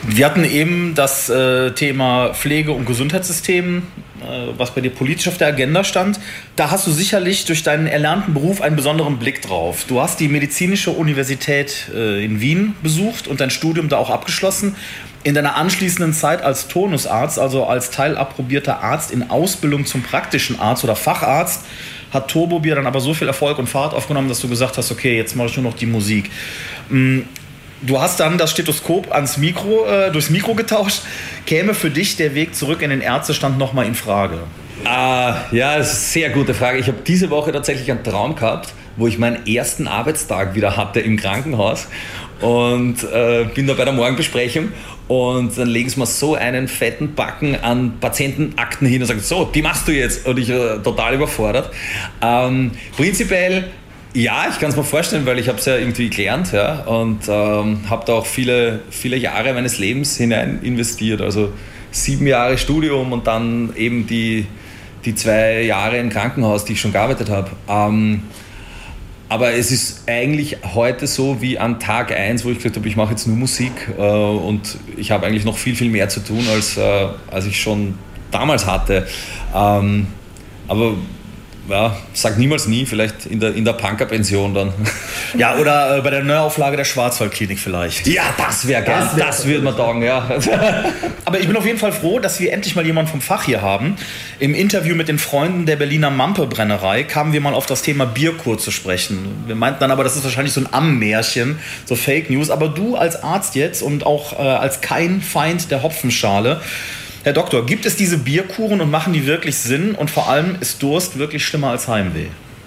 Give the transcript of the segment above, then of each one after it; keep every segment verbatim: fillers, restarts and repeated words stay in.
Wir hatten eben das äh, Thema Pflege- und Gesundheitssystem, äh, was bei dir politisch auf der Agenda stand. Da hast du sicherlich durch deinen erlernten Beruf einen besonderen Blick drauf. Du hast die Medizinische Universität äh, in Wien besucht und dein Studium da auch abgeschlossen. In deiner anschließenden Zeit als Turnusarzt, also als teilapprobierter Arzt in Ausbildung zum praktischen Arzt oder Facharzt, hat Turbo Bier dann aber so viel Erfolg und Fahrt aufgenommen, dass du gesagt hast, okay, jetzt mache ich nur noch die Musik. Du hast dann das Stethoskop ans Mikro, äh, durchs Mikro getauscht. Käme für dich der Weg zurück in den Ärztestand nochmal in Frage? Ah, ja, das ist eine sehr gute Frage. Ich habe diese Woche tatsächlich einen Traum gehabt, wo ich meinen ersten Arbeitstag wieder hatte im Krankenhaus und äh, bin da bei der Morgenbesprechung. Und dann legen sie mir so einen fetten Backen an Patientenakten hin und sagen, so, die machst du jetzt. Und ich äh, total überfordert. Ähm, prinzipiell, ja, ich kann es mir vorstellen, weil ich habe es ja irgendwie gelernt, ja, und ähm, habe da auch viele, viele Jahre meines Lebens hinein investiert. Also sieben Jahre Studium und dann eben die, die zwei Jahre im Krankenhaus, die ich schon gearbeitet habe. Ähm, Aber es ist eigentlich heute so wie an Tag eins, wo ich gesagt habe, ich mache jetzt nur Musik äh, und ich habe eigentlich noch viel, viel mehr zu tun, als, äh, als ich schon damals hatte. Ähm, aber ja, sag niemals nie, vielleicht in der, in der Punker-Pension dann. Ja, oder äh, bei der Neuauflage der Schwarzwaldklinik vielleicht. Ja, das wäre geil, das, wär das würde man taugen, ja. Aber ich bin auf jeden Fall froh, dass wir endlich mal jemanden vom Fach hier haben. Im Interview mit den Freunden der Berliner Mampe-Brennerei kamen wir mal auf das Thema Bierkur zu sprechen. Wir meinten dann aber, das ist wahrscheinlich so ein Amm-Märchen, so Fake News. Aber du als Arzt jetzt und auch äh, als kein Feind der Hopfenschale, Herr Doktor, gibt es diese Bierkuren und machen die wirklich Sinn? Und vor allem, ist Durst wirklich schlimmer als Heimweh?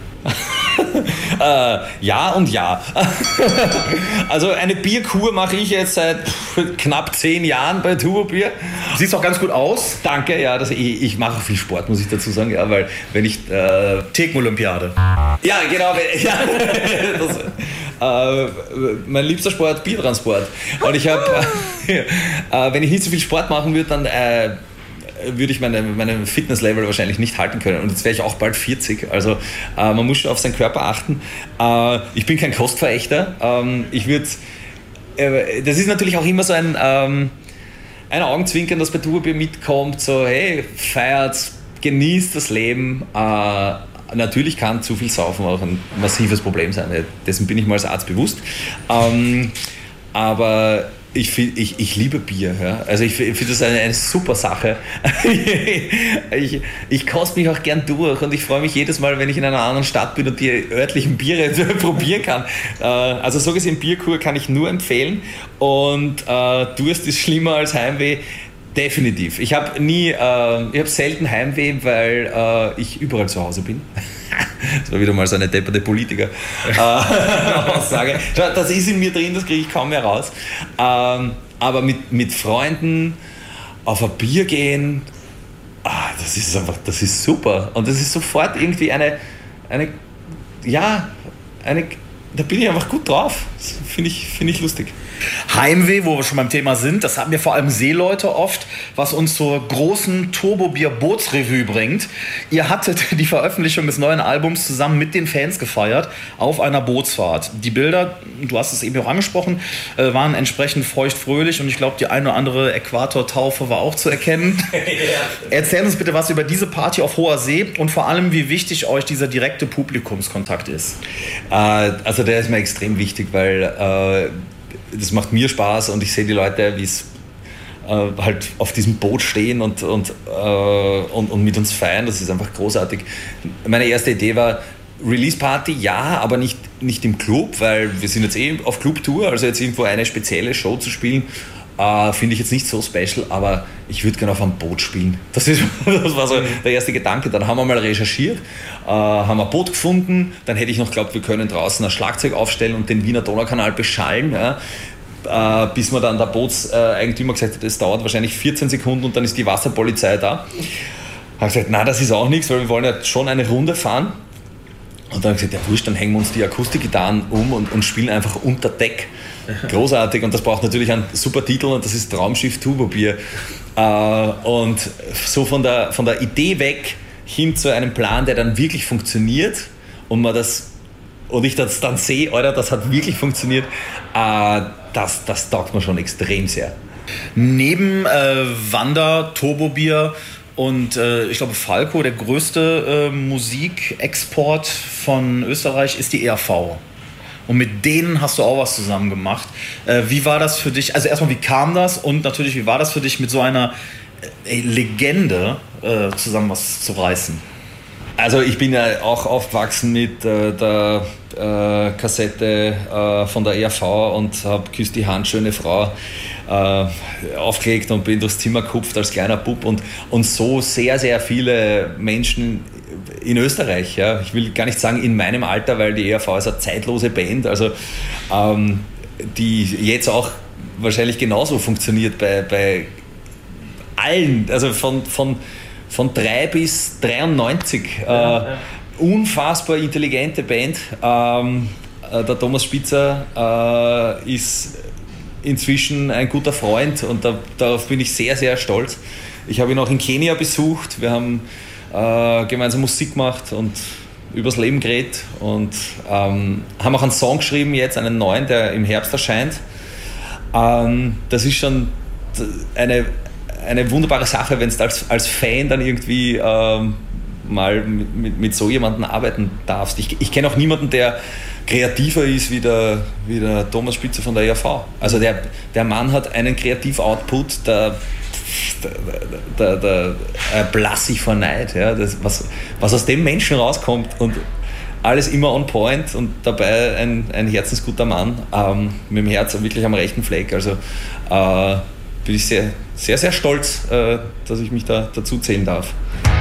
äh, ja und ja. Also eine Bierkur mache ich jetzt seit knapp zehn Jahren bei Turbo Bier. Siehst auch ganz gut aus. Danke, ja, das, ich, ich mache auch viel Sport, muss ich dazu sagen, ja, weil wenn ich... Äh, Theken-Olympiade. Ja, genau. Ja, das, äh, mein liebster Sport, Biertransport. Und ich habe, äh, wenn ich nicht so viel Sport machen würde, dann... Äh, würde ich meine, meine Fitnesslevel wahrscheinlich nicht halten können. Und jetzt wäre ich auch bald vierzig. Also äh, man muss schon auf seinen Körper achten. Äh, ich bin kein Kostverächter. Ähm, ich würde... Äh, das ist natürlich auch immer so ein, ähm, ein Augenzwinkern, das bei Turbo Bier mitkommt. So, hey, feiert, genießt das Leben. Äh, natürlich kann zu viel Saufen auch ein massives Problem sein. Dessen bin ich mir als Arzt bewusst. Ähm, aber... Ich, ich, ich liebe Bier, ja. Also ich, ich finde das eine, eine super Sache. ich, ich koste mich auch gern durch und ich freue mich jedes Mal, wenn ich in einer anderen Stadt bin und die örtlichen Biere probieren kann. Also so gesehen, Bierkur kann ich nur empfehlen und äh, Durst ist schlimmer als Heimweh. Definitiv. Ich habe nie, äh, ich habe selten Heimweh, weil äh, ich überall zu Hause bin. Das war wieder mal so eine depperte Politiker-Aussage. Das ist in mir drin, das kriege ich kaum mehr raus. Ähm, aber mit, mit Freunden auf ein Bier gehen, ah, das ist einfach, das ist super. Und das ist sofort irgendwie eine, eine ja, eine, da bin ich einfach gut drauf. Das finde ich, find ich lustig. Heimweh, wo wir schon beim Thema sind, das haben wir vor allem Seeleute oft, was uns zur großen Turbo-Bier-Bootsrevue bringt. Ihr hattet die Veröffentlichung des neuen Albums zusammen mit den Fans gefeiert auf einer Bootsfahrt. Die Bilder, du hast es eben auch angesprochen, waren entsprechend feuchtfröhlich und ich glaube, die eine oder andere Äquator-Taufe war auch zu erkennen. Ja. Erzähl uns bitte was über diese Party auf hoher See und vor allem, wie wichtig euch dieser direkte Publikumskontakt ist. Äh, also der ist mir extrem wichtig, weil äh, das macht mir Spaß und ich sehe die Leute, wie es äh, halt auf diesem Boot stehen und, und, äh, und, und mit uns feiern. Das ist einfach großartig. Meine erste Idee war Release-Party, ja, aber nicht, nicht im Club, weil wir sind jetzt eh auf Club-Tour, also jetzt irgendwo eine spezielle Show zu spielen, äh, finde ich jetzt nicht so special, aber ich würde gerne auf einem Boot spielen. Das, ist, das war so der erste Gedanke. Dann haben wir mal recherchiert, äh, haben ein Boot gefunden, dann hätte ich noch geglaubt, wir können draußen ein Schlagzeug aufstellen und den Wiener Donaukanal beschallen, ja, äh, bis mir dann der Bootseigentümer gesagt hat, es dauert wahrscheinlich vierzehn Sekunden und dann ist die Wasserpolizei da. Ich habe gesagt, nein, das ist auch nichts, weil wir wollen ja schon eine Runde fahren. Und dann habe ich gesagt, ja wurscht, dann hängen wir uns die Akustikgitarren um und, und spielen einfach unter Deck. Großartig, und das braucht natürlich einen super Titel und das ist Traumschiff Turbo Bier. Äh, und so von der, von der Idee weg hin zu einem Plan, der dann wirklich funktioniert und man das und ich das dann sehe, Alter, das hat wirklich funktioniert, äh, das, das taugt mir schon extrem sehr. Neben äh, Wanda, Turbobier und äh, ich glaube Falco, der größte äh, Musikexport von Österreich ist die E R V. Und mit denen hast du auch was zusammen gemacht. Äh, wie war das für dich? Also erstmal, wie kam das? Und natürlich, wie war das für dich, mit so einer äh, Legende äh, zusammen was zu reißen? Also ich bin ja auch aufgewachsen mit äh, der äh, Kassette äh, von der E R V und habe Küss die Hand, schöne Frau äh, aufgelegt und bin durchs Zimmer gehupft als kleiner Bub und, und so sehr, sehr viele Menschen in Österreich. Ja. Ich will gar nicht sagen in meinem Alter, weil die E R V ist eine zeitlose Band, also ähm, die jetzt auch wahrscheinlich genauso funktioniert bei, bei allen, also von, von Von drei bis dreiundneunzig. Ja, äh, ja. Unfassbar intelligente Band. Ähm, äh, der Thomas Spitzer äh, ist inzwischen ein guter Freund und da, darauf bin ich sehr, sehr stolz. Ich habe ihn auch in Kenia besucht. Wir haben äh, gemeinsam Musik gemacht und übers Leben geredet und ähm, haben auch einen Song geschrieben, jetzt einen neuen, der im Herbst erscheint. Ähm, das ist schon eine eine wunderbare Sache, wenn du als, als Fan dann irgendwie ähm, mal mit, mit, mit so jemandem arbeiten darfst. Ich, ich kenne auch niemanden, der kreativer ist wie der, wie der Thomas Spitzer von der E R V. Also der, der Mann hat einen Kreativoutput, da da, da, da blass ich vor Neid. Ja. Das, was, was aus dem Menschen rauskommt und alles immer on point und dabei ein, ein herzensguter Mann ähm, mit dem Herz wirklich am rechten Fleck. Also äh, bin ich sehr, sehr, sehr stolz, äh, dass ich mich da dazu zählen darf.